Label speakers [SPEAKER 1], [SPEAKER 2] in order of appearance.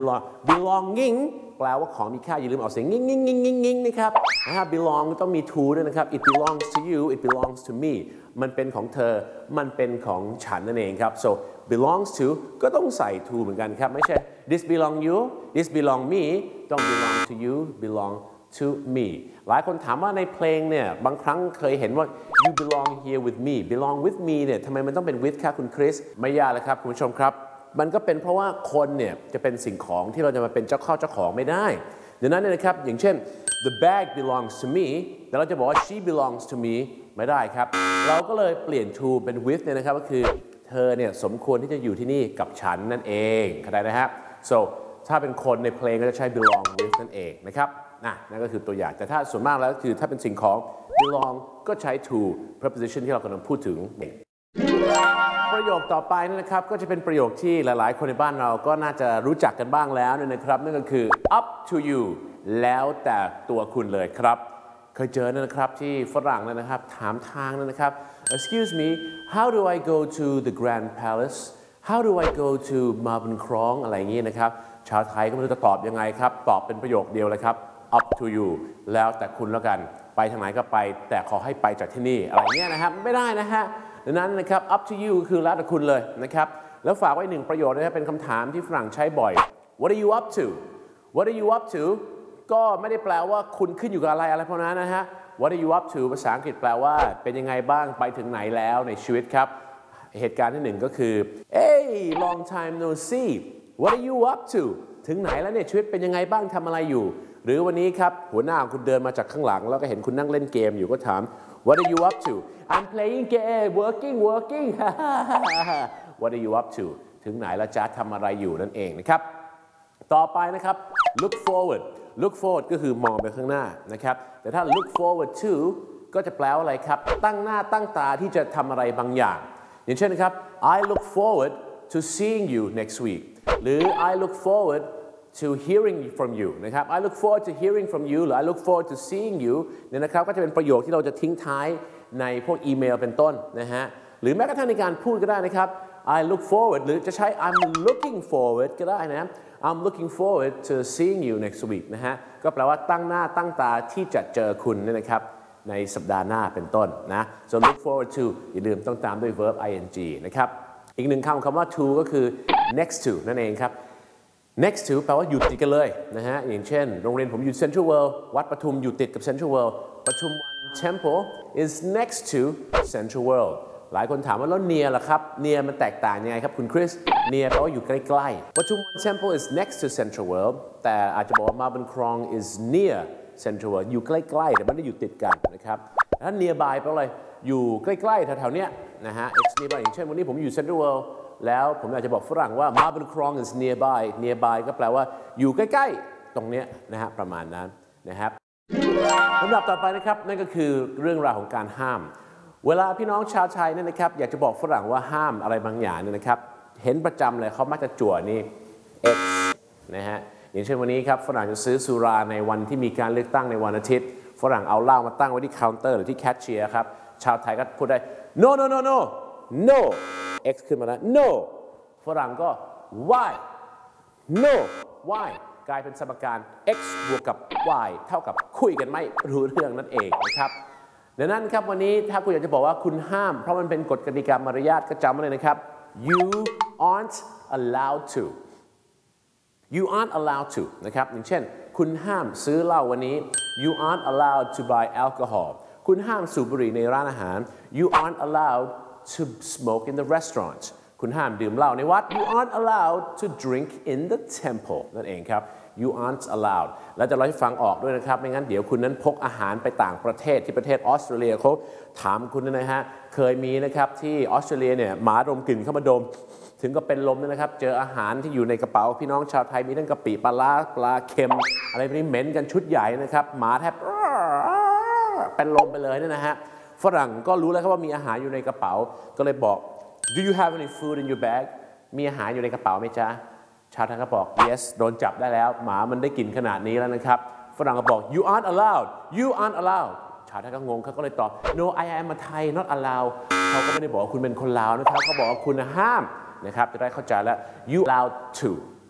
[SPEAKER 1] belonging แปลว่าของมีค่าอย่าลืมออกเสียงงิ่งงิ่งงิ่งงิ่งงิ่งนะครับbelong ต้องมี to ด้วยนะครับ it belongs to you it belongs to me มันเป็นของเธอมันเป็นของฉันนั่นเองครับ so belongs to ก็ต้องใส่ to เหมือนกันครับไม่ใช่ this belong you this belong me ต้อง belong to you belong to me หลายคนถามว่าในเพลงเนี่ยบางครั้งเคยเห็นว่า you belong here with me belong with me เนี่ยทำไมมันต้องเป็น with ครับคุณคริสไม่ยากเลยครับคุณผู้ชมครับมันก็เป็นเพราะว่าคนเนี่ยจะเป็นสิ่งของที่เราจะมาเป็นเจ้าของไม่ได้ดังนั้นเนี่ยนะครับอย่างเช่น the bag belongs to me แต่เราจะบอกว่า she belongs to me ไม่ได้ครับเราก็เลยเปลี่ยน to เป็น with เนี่ยนะครับก็คือเธอเนี่ยสมควรที่จะอยู่ที่นี่กับฉันนั่นเองเข้าใจนะครับ so ถ้าเป็นคนในเพลงก็จะใช้ belong with นั่นเองนะครับนั่นก็คือตัวอย่างแต่ถ้าส่วนมากแล้วก็คือถ้าเป็นสิ่งของ belong ก็ใช้ to preposition ที่เรากำลังพูดถึงประโยคต่อไปนะครับก็จะเป็นประโยคที่หลายๆคนในบ้านเราก็น่าจะรู้จักกันบ้างแล้วนะครับนั่นก็คือ up to you แล้วแต่ตัวคุณเลยครับเคยเจอนะครับที่ฝรั่งนะครับถามทางนะครับ excuse me how do I go to the Grand Palace how do I go to Malbon Krong อะไรอย่างนี้นะครับชาวไทยก็ไม่รู้จะตอบยังไงครับตอบเป็นประโยคเดียวเลยครับ up to you แล้วแต่คุณแล้วกันไปทางไหนก็ไปแต่ขอให้ไปจากที่นี่อะไรเงี้ยนะครับไม่ได้นะฮะดังนั้นนะครับ up to you คือแล้วแต่คุณเลยนะครับแล้วฝากไว้หนึ่งประโยชน์นะครับเป็นคำถามที่ฝรั่งใช้บ่อย what are you up to what are you up to ก็ไม่ได้แปลว่าคุณขึ้นอยู่กับอะไรพวกนั้นนะฮะ what are you up to ภาษาอังกฤษแปลว่าเป็นยังไงบ้างไปถึงไหนแล้วในชีวิตครับเหตุการณ์ที่หนึ่งก็คือ hey long time no see what are you up to ถึงไหนแล้วเนี่ยชีวิตเป็นยังไงบ้างทำอะไรอยู่หรือวันนี้ครับหัวหน้าของคุณเดินมาจากข้างหลังแล้วก็เห็นคุณนั่งเล่นเกมอยู่ก็ถาม what are you up to I'm playing game working what are you up to ถึงไหนแล้วจ๊ะทำอะไรอยู่นั่นเองนะครับต่อไปนะครับ look forward ก็คือมองไปข้างหน้านะครับแต่ถ้า look forward to ก็จะแปลว่าอะไรครับตั้งหน้าตั้งตาที่จะทำอะไรบางอย่างอย่างเช่นนะครับ I look forward to seeing you next week หรือ I look forward to hearing from you นะครับ I look forward to hearing from you หรือ I look forward to seeing you เนี่ยนะครับก็จะเป็นประโยคที่เราจะทิ้งท้ายในพวกอีเมลเป็นต้นนะฮะหรือแม้กระทั่งในการพูดก็ได้นะครับ I look forward หรือจะใช้ I'm looking forward ก็ได้นะ I'm looking forward to seeing you next week นะฮะก็แปลว่าตั้งหน้าตั้งตาที่จะเจอคุณเนี่ยนะครับในสัปดาห์หน้าเป็นต้นนะ so look forward to อย่าลืมต้องตามด้วย verb ing นะครับอีกหนึ่งคำว่า to ก็คือ next to นั่นเองครับnext to แปลว่าอยู่ติดกันเลยนะฮะอย่างเช่นโรงเรียนผมอยู่ Central World วัดปทุมอยู่ติดกับ Central World ปทุมวัน Temple is next to Central World หลายคนถามว่าแล้ว near ล่ะครับ near มันแตกต่างยังไงครับคุณคริส near แปลว่าอยู่ใกล้ๆปทุมวัน Temple is next to Central World แต่อาจจะบอกว่า Malbon Krong is near Central World อยู่ใกล้ๆแต่ไม่ได้อยู่ติดกันนะครับถ้า nearby แปลว่าอะไรอยู่ใกล้ๆแถวๆเนี้ยนะฮะ it's nearby อย่างเช่นวันนี้ผมอยู่ Central Worldแล้วผมอยากจะบอกฝรั่งว่า Malbon Krong is nearby ก็แปลว่าอยู่ใกล้ๆตรงเนี้ยนะฮะประมาณนั้นนะครับลำดับต่อไปนะครับนั่นก็คือเรื่องราวของการห้ามเวลาพี่น้องชาวไทยเนี่ยนะครับอยากจะบอกฝรั่งว่าห้ามอะไรบางอย่างเนี่ยนะครับเห็นประจำเลยเขามักจะจั่วนี่ X นะฮะอย่างเช่นวันนี้ครับฝรั่งจะซื้อสุราในวันที่มีการเลือกตั้งในวันอาทิตย์ฝรั่งเอาเหล้ามาตั้งไว้ที่เคาน์เตอร์หรือที่แคชเชียร์ครับชาวไทยก็พูดได้ no X ขึ้นมาแล้ว no ฝรั่งก็ why no why กลายเป็นสมการ x บวกกับ y เท่ากับคุยกันไม่รู้เรื่องนั่นเองนะครับดังนั้นครับวันนี้ถ้าคุณอยากจะบอกว่าคุณห้ามเพราะมันเป็นกฎกติกามารยาทก็จำไว้เลยนะครับ you aren't allowed to you aren't allowed to นะครับอย่างเช่นคุณห้ามซื้อเหล้าวันนี้ you aren't allowed to buy alcohol คุณห้ามสูบบุหรี่ในร้านอาหาร you aren't allowed to smoke in the restaurant คุณห้ามดื่มเหล้าในวัด you aren't allowed to drink in the temple นั่นเองครับ you aren't allowed แล้วจะเล่าให้ฟังออกด้วยนะครับไม่งั้นเดี๋ยวคุณนั้นพกอาหารไปต่างประเทศที่ประเทศออสเตรเลียเขาถามคุณนะฮะเคยมีนะครับที่ออสเตรเลียเนี่ยหมาดมกลิ่นเข้ามาดมถึงก็เป็นลมนะครับเจออาหารที่อยู่ในกระเป๋าพี่น้องชาวไทยมีทั้งกะปิปลาร้าปลาเค็มอะไรพวกนี้เหม็นกันชุดใหญ่นะครับหมาแทบเป็นลมไปเลยเนี่ยนะฮะฝรั่งก็รู้แล้วครับว่ามีอาหารอยู่ในกระเป๋าก็เลยบอก do you have any food in your bag มีอาหารอยู่ในกระเป๋าไหมจ๊ะชาวไทยก็บอก yes โดนจับได้แล้วหมามันได้กลิ่นขนาดนี้แล้วนะครับฝรั่งก็บอก you aren't allowed ชาวไทยก็งงเขาก็เลยตอบ no I am a Thai not allowed เขาก็ไม่ได้บอกว่าคุณเป็นคนลาวนะครับเขาบอกว่าคุณห้ามนะครับจะได้เข้าใจแล้ว you allowed to